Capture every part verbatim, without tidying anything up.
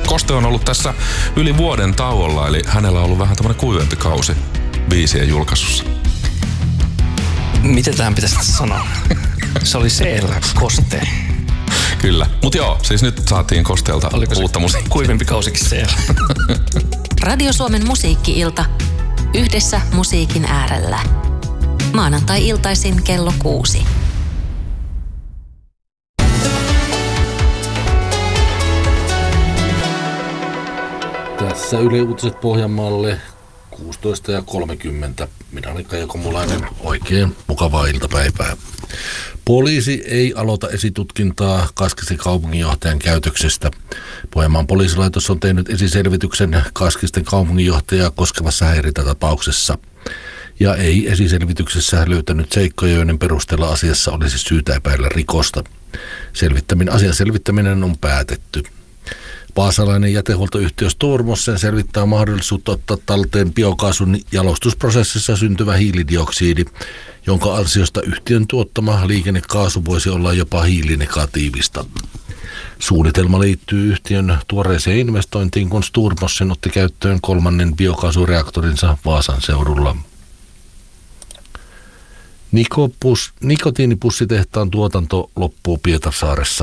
Koste on ollut tässä yli vuoden tauolla, eli hänellä on ollut vähän tämmöinen kuivempi kausi biisien julkaisussa. Miten tähän pitäisi sanoa? Se oli siellä Koste. Kyllä. Mut joo, siis nyt saatiin Kosteelta Oliko uutta musiikkia. Kuivempi kausikin siellä. Radio Suomen musiikki-ilta. Yhdessä musiikin äärellä. Maanantai-iltaisin kello kuusi. Tässä Yle Uutiset Pohjanmaalle kuusitoista ja kolmekymmentä. Minä olen Kaija Komulainen. Oikein mukavaa iltapäivää. Poliisi ei aloita esitutkintaa Kaskisen kaupunginjohtajan käytöksestä. Pohjanmaan poliisilaitos on tehnyt esiselvityksen Kaskisten kaupunginjohtajaa koskevassa häirintätapauksessa. Ja ei esiselvityksessä löytänyt seikkoja, joiden perusteella asiassa olisi syytä epäillä rikosta. Selvittäminen, asian selvittäminen on päätetty. Vaasalainen jätehuoltoyhtiö Stormossen selvittää mahdollisuutta ottaa talteen biokaasun jalostusprosessissa syntyvä hiilidioksidi, jonka ansiosta yhtiön tuottama liikennekaasu voisi olla jopa hiilinegatiivista. Suunnitelma liittyy yhtiön tuoreeseen investointiin, kun Stormossen otti käyttöön kolmannen biokaasureaktorinsa Vaasan seudulla. Nikopus, nikotiinipussitehtaan tuotanto loppuu Pietarsaaressa.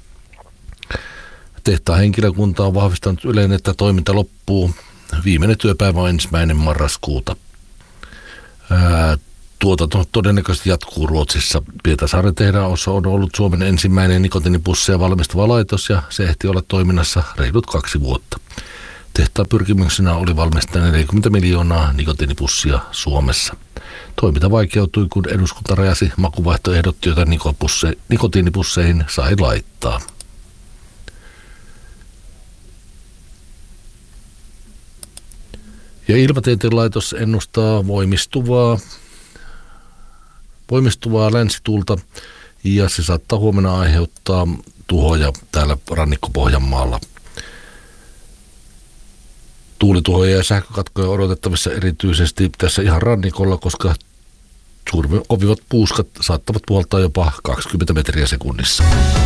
Tehtaan henkilökunta on vahvistanut Yleen, että toiminta loppuu. Viimeinen työpäivä on ensimmäinen marraskuuta. Ää, tuotanto todennäköisesti jatkuu Ruotsissa. Pietarsaaren tehdaaossa on ollut Suomen ensimmäinen nikotiinipusseja valmistava laitos ja se ehti olla toiminnassa reilut kaksi vuotta. Tehtaan pyrkimyksenä oli valmistaa neljäkymmentä miljoonaa nikotiinipussia Suomessa. Toiminta vaikeutui, kun eduskunta rajasi makuvaihtoehdot, joita nikotiinipusseihin sai laittaa. Ja Ilmatieteen laitos ennustaa voimistuvaa, voimistuvaa länsituulta ja se saattaa huomenna aiheuttaa tuhoja täällä rannikko-Pohjanmaalla. Tuulituhoja ja sähkökatkoja odotettavissa erityisesti tässä ihan rannikolla, koska kovivat puuskat saattavat puhaltaa jopa kaksikymmentä metriä sekunnissa.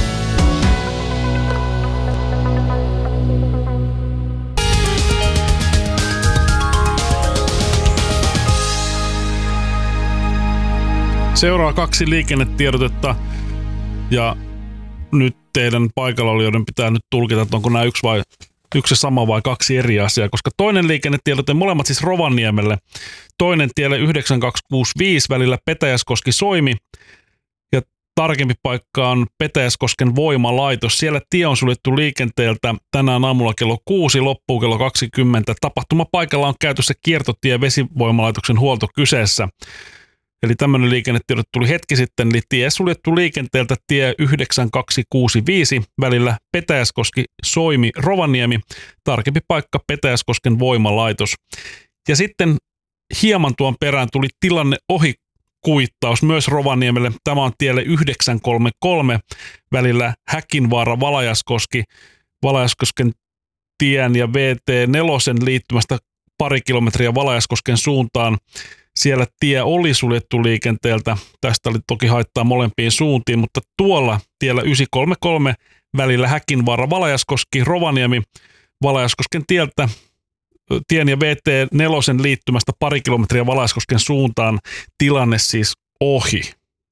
Seuraa kaksi liikennetiedotetta ja nyt teidän paikallaolijoiden pitää nyt tulkita, että onko nämä yksi vai yksi sama vai kaksi eri asiaa, koska toinen liikennetiedote, molemmat siis Rovaniemelle, toinen tielle yhdeksän kaksi kuusi viisi välillä Petäjäskoski-Soimi ja tarkempi paikka on Petäjäskosken voimalaitos. Siellä tie on suljettu liikenteeltä tänään aamulla kello kuusi, loppuu kello kaksikymmentä. Tapahtumapaikalla on käytössä kiertotie vesivoimalaitoksen huolto kyseessä. Eli tämmöinen liikennetiedote tuli hetki sitten, eli tie suljettu liikenteeltä tie yhdeksän kaksi kuusi viisi välillä Petäjäskoski-Soimi-Rovaniemi, tarkempi paikka Petäjäskosken voimalaitos. Ja sitten hieman tuon perään tuli tilanne ohi kuittaus myös Rovaniemelle. Tämä on tielle yhdeksän kolme kolme välillä Häkinvaara-Valajaskoski, Valajaskosken tien ja V T neljä liittymästä pari kilometriä Valajaskosken suuntaan. Siellä tie oli suljettu liikenteeltä. Tästä oli toki haittaa molempiin suuntiin, mutta tuolla tiellä yhdeksän kolme kolme välillä Häkinvaara-Valajaskoski, Rovaniemi, Valajaskosken tieltä, tien ja V T neljä liittymästä pari kilometriä Valajaskosken suuntaan. Tilanne siis ohi.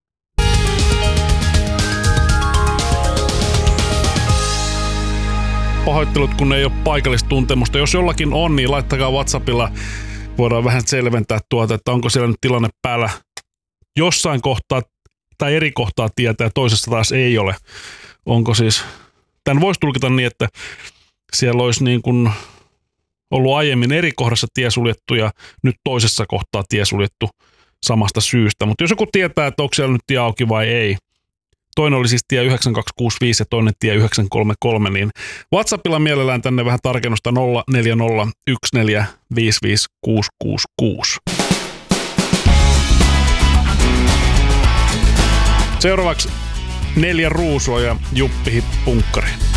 Pahoittelut, kun ei ole paikallistuntemusta. Jos jollakin on, niin laittakaa WhatsAppilla. Voidaan vähän selventää tuota, että onko siellä nyt tilanne päällä jossain kohtaa tai eri kohtaa tietä ja toisessa taas ei ole. Onko siis, tämän voisi tulkita niin, että siellä olisi niin kuin ollut aiemmin eri kohdassa tie suljettu ja nyt toisessa kohtaa tie suljettu samasta syystä. Mutta jos joku tietää, että onko siellä nyt tie auki vai ei, toinen oli siis tie yhdeksän kaksi kuusi viisi ja toinen tie yhdeksän kolme kolme, niin WhatsAppilla mielellään tänne vähän tarkennusta nolla neljä nolla yksi neljä viisi viisi kuusi kuusi kuusi. Seuraavaksi Neljä Ruusua ja Juppi Punkkari.